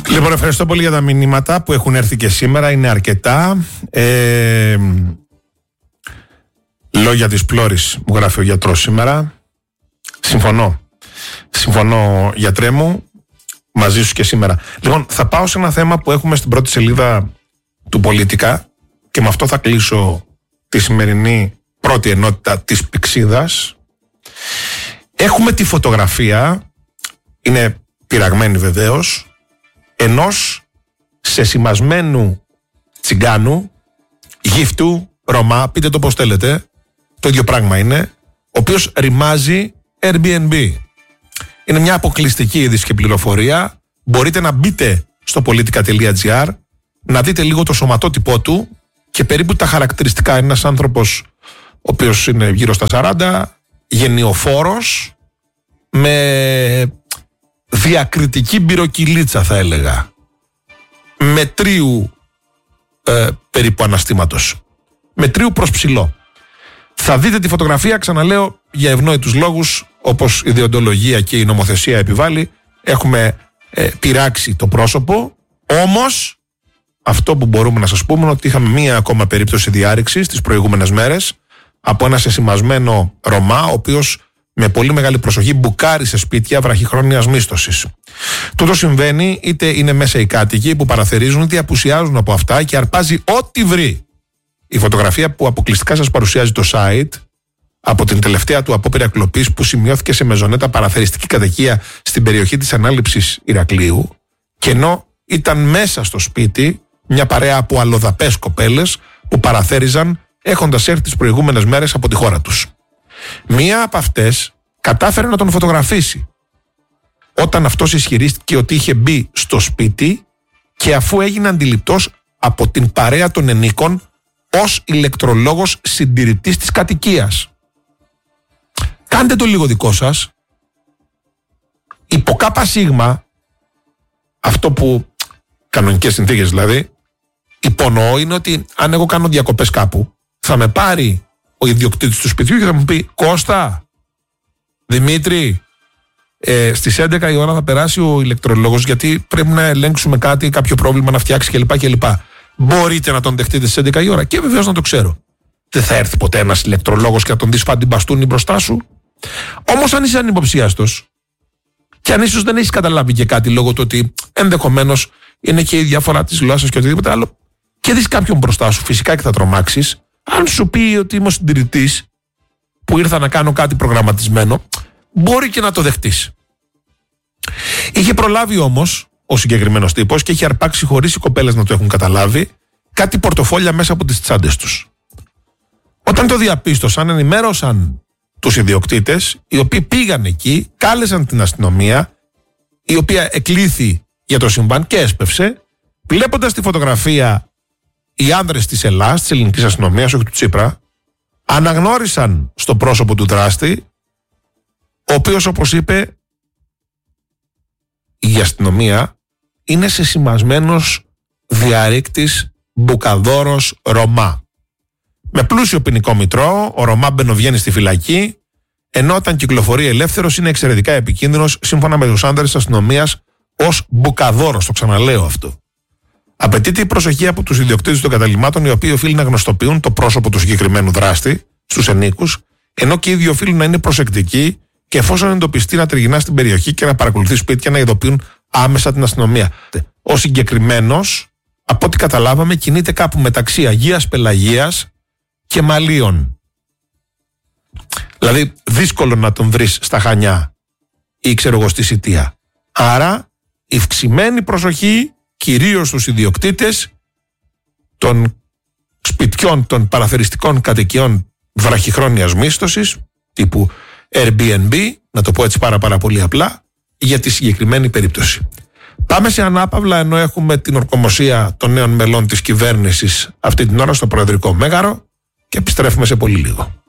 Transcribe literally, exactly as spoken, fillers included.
Λοιπόν, ευχαριστώ πολύ για τα μηνύματα που έχουν έρθει και σήμερα. Είναι αρκετά. Ε, λόγια της πλώρης μου γράφει ο γιατρός σήμερα. Συμφωνώ. Συμφωνώ, γιατρέ μου. Μαζί σου και σήμερα. Λοιπόν, θα πάω σε ένα θέμα που έχουμε στην πρώτη σελίδα του Πολίτικα και με αυτό θα κλείσω τη σημερινή πρώτη ενότητα της Πηξίδας. Έχουμε τη φωτογραφία, είναι πειραγμένη βεβαίως, ενός σεσημασμένου τσιγκάνου, γύφτου, Ρωμά, πείτε το πώς θέλετε, το ίδιο πράγμα είναι, ο οποίος ρημάζει Airbnb. Είναι μια αποκλειστική είδηση και πληροφορία. Μπορείτε να μπείτε στο politica τελεία gr, να δείτε λίγο το σωματότυπό του και περίπου τα χαρακτηριστικά. Είναι ένας άνθρωπος ο οποίος είναι γύρω στα σαράντα, γενιοφόρος, με διακριτική μπυροκυλίτσα θα έλεγα, μετρίου ε, περίπου αναστήματος, μετρίου προς ψηλό. Θα δείτε τη φωτογραφία, ξαναλέω, για ευνόητους λόγους, όπως η διοντολογία και η νομοθεσία επιβάλλει, έχουμε ε, πειράξει το πρόσωπο. Όμως αυτό που μπορούμε να σας πούμε είναι ότι είχαμε μία ακόμα περίπτωση διάρρηξης τις προηγούμενες μέρες από ένα σεσημασμένο Ρωμά, ο οποίος με πολύ μεγάλη προσοχή μπουκάρει σε σπίτια βραχυχρόνιας μίσθωσης. Τούτο συμβαίνει είτε είναι μέσα οι κάτοικοι που παραθερίζουν, είτε απουσιάζουν από αυτά και αρπάζει ό,τι βρει. Η φωτογραφία που αποκλειστικά σας παρουσιάζει το site από την τελευταία του απόπειρα κλοπής που σημειώθηκε σε μεζονέτα παραθεριστική κατοικία στην περιοχή της Ανάληψης Ηρακλείου, και ενώ ήταν μέσα στο σπίτι μια παρέα από αλλοδαπές κοπέλες που παραθέριζαν έχοντας έρθει τις προηγούμενες μέρες από τη χώρα τους. Μία από αυτές κατάφερε να τον φωτογραφίσει όταν αυτός ισχυρίστηκε ότι είχε μπει στο σπίτι και αφού έγινε αντιληπτός από την παρέα των ενίκων ως ηλεκτρολόγος συντηρητής της κατοικίας. Κάντε το λίγο δικό σας. Υπό κάπα σίγμα, αυτό που κανονικές συνθήκες δηλαδή, υπονοώ είναι ότι αν εγώ κάνω διακοπές κάπου, θα με πάρει ο ιδιοκτήτης του σπιτιού και θα μου πει: Κώστα, Δημήτρη, ε, στις έντεκα η ώρα θα περάσει ο ηλεκτρολόγος γιατί πρέπει να ελέγξουμε κάτι, κάποιο πρόβλημα να φτιάξει κλπ. κλπ. Μπορείτε να τον δεχτείτε στις έντεκα η ώρα? Και βεβαίως να το ξέρω. Δεν θα έρθει ποτέ ένας ηλεκτρολόγος και να τον δεις φάντη μπαστούνι μπροστά σου. Όμως αν είσαι ανυποψίαστος και αν ίσως δεν έχεις καταλάβει και κάτι λόγω του ότι ενδεχομένως είναι και η διαφορά της γλώσσας και οτιδήποτε άλλο, και δεις κάποιον μπροστά σου, φυσικά και θα τρομάξεις. Αν σου πει ότι είμαι ο συντηρητής που ήρθα να κάνω κάτι προγραμματισμένο, μπορεί και να το δεχτείς. Είχε προλάβει όμως ο συγκεκριμένος τύπος και είχε αρπάξει, χωρίς οι κοπέλες να το έχουν καταλάβει, κάτι πορτοφόλια μέσα από τις τσάντες τους. Όταν το διαπίστωσαν, ενημέρωσαν τους ιδιοκτήτες, οι οποίοι πήγαν εκεί, κάλεσαν την αστυνομία, η οποία εκλήθη για το συμβάν και έσπευσε. Βλέποντας τη φωτογραφία, οι άνδρες της Ελλάς, της ελληνικής αστυνομίας, όχι του Τσίπρα, αναγνώρισαν στο πρόσωπο του δράστη, ο οποίος, όπως είπε η αστυνομία, είναι σεσημασμένος διαρρήκτης μπουκαδόρος Ρωμά. Με πλούσιο ποινικό μητρό, ο Ρωμά μπαινοβγαίνει στη φυλακή, ενώ όταν κυκλοφορεί ελεύθερος είναι εξαιρετικά επικίνδυνος, σύμφωνα με τους άνδρες της αστυνομίας, ως μπουκαδόρος. Το ξαναλέω αυτό. Απαιτείται η προσοχή από τους ιδιοκτήτες των καταλυμάτων, οι οποίοι οφείλουν να γνωστοποιούν το πρόσωπο του συγκεκριμένου δράστη στους ενίκους, ενώ και οι ίδιοι οφείλουν να είναι προσεκτικοί και εφόσον εντοπιστεί να τριγυρνά στην περιοχή και να παρακολουθεί σπίτια, να ειδοποιούν άμεσα την αστυνομία. Ο συγκεκριμένος, από ό,τι καταλάβαμε, κινείται κάπου μεταξύ Αγίας Πελαγίας και Μαλίων. Δηλαδή, δύσκολο να τον βρεις στα Χανιά ή ξέρω εγώ στη Σιτία. Άρα, ευξημένη προσοχή κυρίως στους ιδιοκτήτες των σπιτιών των παραθεριστικών κατοικιών βραχυχρόνιας μίσθωσης, τύπου Airbnb, να το πω έτσι πάρα πάρα πολύ απλά, για τη συγκεκριμένη περίπτωση. Πάμε σε ανάπαυλα, ενώ έχουμε την ορκομοσία των νέων μελών της κυβέρνησης αυτή την ώρα στο Προεδρικό Μέγαρο, και επιστρέφουμε σε πολύ λίγο.